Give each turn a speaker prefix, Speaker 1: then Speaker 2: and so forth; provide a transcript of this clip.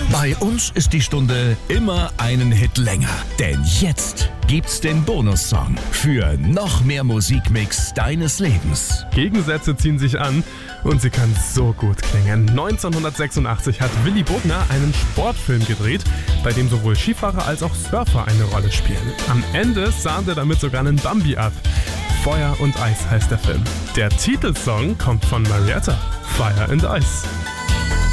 Speaker 1: Bei uns ist die Stunde immer einen Hit länger. Denn jetzt gibt's den Bonussong für noch mehr Musikmix deines Lebens.
Speaker 2: Gegensätze ziehen sich an und sie kann so gut klingen. 1986 hat Willy Bogner einen Sportfilm gedreht, bei dem sowohl Skifahrer als auch Surfer eine Rolle spielen. Am Ende sahnt er damit sogar einen Bambi ab. Feuer und Eis heißt der Film. Der Titelsong kommt von Marietta, Fire and Ice.